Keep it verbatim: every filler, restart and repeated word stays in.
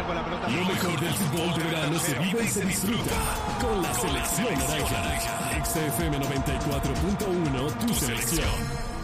con la pelota. Lo mejor del fútbol de verano se vive y se disfruta con la selección naranja. X F M noventa y cuatro punto uno, tu selección.